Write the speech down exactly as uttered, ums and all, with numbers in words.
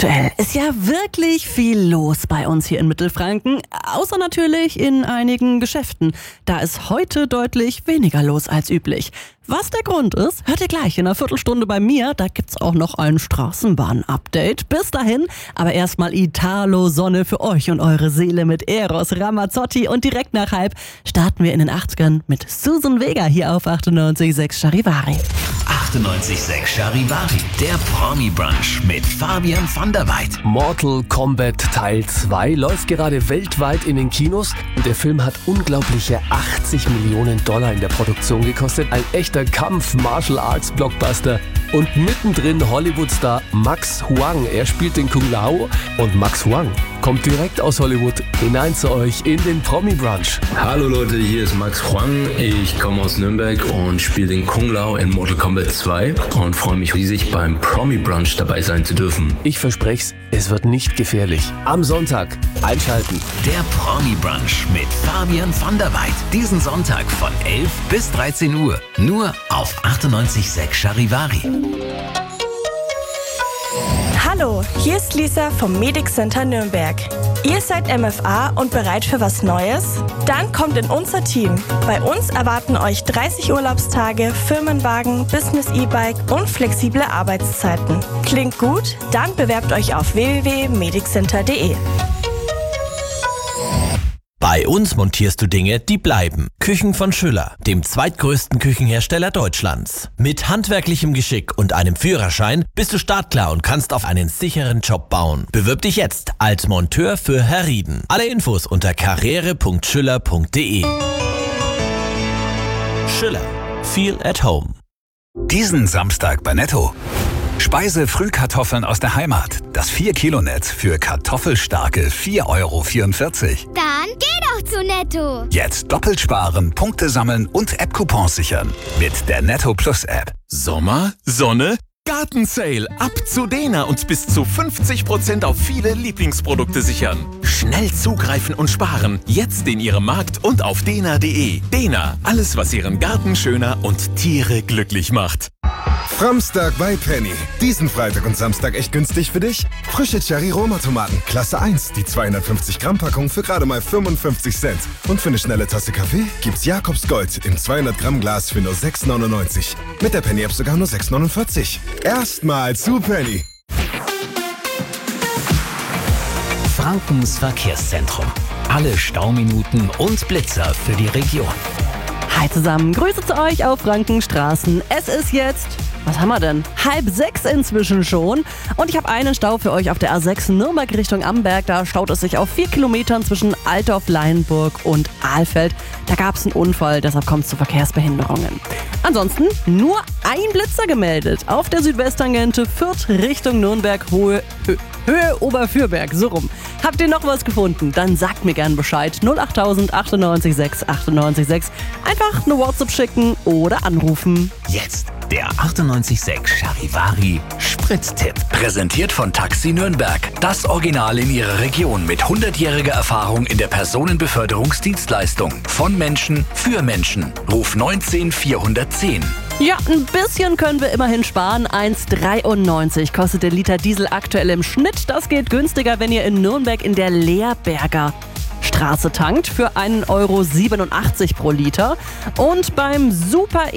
Aktuell ist ja wirklich viel los bei uns hier in Mittelfranken, außer natürlich in einigen Geschäften. Da ist heute deutlich weniger los als üblich. Was der Grund ist, hört ihr gleich in einer Viertelstunde bei mir. Da gibt's auch noch ein Straßenbahn-Update. Bis dahin, aber erstmal Italo-Sonne für euch und eure Seele mit Eros Ramazzotti. Und direkt nach halb starten wir in den achtzigern mit Susan Vega hier auf achtundneunzig Komma sechs Charivari. achtundneunzig Komma sechs Charivari, der Promi-Brunch mit Fabian van der Weid. Mortal Kombat Teil zwei läuft gerade weltweit in den Kinos. Der Film hat unglaubliche achtzig Millionen Dollar in der Produktion gekostet. Ein echter Kampf-Martial-Arts-Blockbuster. Und mittendrin Hollywood-Star Max Huang. Er spielt den Kung Lao. Und Max Huang kommt direkt aus Hollywood hinein zu euch in den Promi-Brunch. Hallo Leute, hier ist Max Huang. Ich komme aus Nürnberg und spiele den Kung Lao in Mortal Kombat zwei und freue mich riesig, beim Promi-Brunch dabei sein zu dürfen. Ich verspreche es, es wird nicht gefährlich. Am Sonntag einschalten. Der Promi-Brunch mit Fabian van der Weid. Diesen Sonntag von elf bis dreizehn Uhr. Nur auf achtundneunzig Komma sechs Charivari. Hallo, hier ist Lisa vom Medic Center Nürnberg. Ihr seid M F A und bereit für was Neues? Dann kommt in unser Team. Bei uns erwarten euch dreißig Urlaubstage, Firmenwagen, Business-E-Bike und flexible Arbeitszeiten. Klingt gut? Dann bewerbt euch auf w w w punkt mediccenter punkt d e. Bei uns montierst du Dinge, die bleiben. Küchen von Schüller, dem zweitgrößten Küchenhersteller Deutschlands. Mit handwerklichem Geschick und einem Führerschein bist du startklar und kannst auf einen sicheren Job bauen. Bewirb dich jetzt als Monteur für Herr Rieden. Alle Infos unter karriere punkt schüller punkt d e. Schüller. Feel at home. Diesen Samstag bei Netto. Speise-Frühkartoffeln aus der Heimat. Das vier Kilo Netz für kartoffelstarke vier Euro vierundvierzig. Dann geh doch zu Netto. Jetzt doppelt sparen, Punkte sammeln und App-Coupons sichern. Mit der Netto Plus App. Sommer, Sonne, Gartensale. Ab zu Dena und bis zu fünfzig Prozent auf viele Lieblingsprodukte sichern. Schnell zugreifen und sparen. Jetzt in Ihrem Markt und auf dena punkt d e. Dena, alles was Ihren Garten schöner und Tiere glücklich macht. Framstag bei Penny. Diesen Freitag und Samstag echt günstig für dich. Frische Cherry-Roma-Tomaten, Klasse eins, die zweihundertfünfzig Gramm Packung für gerade mal fünfundfünfzig Cent. Und für eine schnelle Tasse Kaffee gibt's Jakobs Gold im zweihundert Gramm Glas für nur sechs neunundneunzig. Mit der Penny-App sogar nur sechs neunundvierzig. Erstmal zu Penny. Frankens Verkehrszentrum. Alle Stauminuten und Blitzer für die Region. Hi zusammen, Grüße zu euch auf Frankenstraßen. Es ist jetzt, was haben wir denn? Halb sechs inzwischen schon. Und ich habe einen Stau für euch auf der A sechs Nürnberg Richtung Amberg. Da staut es sich auf vier Kilometern zwischen Altdorf-Leienburg und Ahlfeld. Da gab es einen Unfall, deshalb kommt es zu Verkehrsbehinderungen. Ansonsten nur ein Blitzer gemeldet. Auf der Südwesttangente Fürth Richtung Nürnberg, Höhe, Höhe Oberfürberg, so rum. Habt ihr noch was gefunden? Dann sagt mir gern Bescheid. null acht tausend achtundneunzig sechs achtundneunzig sechs. Einfach eine WhatsApp schicken oder anrufen. Jetzt der achtundneunzig Komma sechs Charivari Spritztipp. Präsentiert von Taxi Nürnberg. Das Original in ihrer Region mit hundertjähriger Erfahrung in der Personenbeförderungsdienstleistung. Von Menschen für Menschen. Ruf neunzehn vierhundertzehn. Ja, ein bisschen können wir immerhin sparen. eins Komma dreiundneunzig kostet der Liter Diesel aktuell im Schnitt. Das geht günstiger, wenn ihr in Nürnberg in der Leerberger Straße tankt für einen Euro siebenundachtzig pro Liter. Und beim Super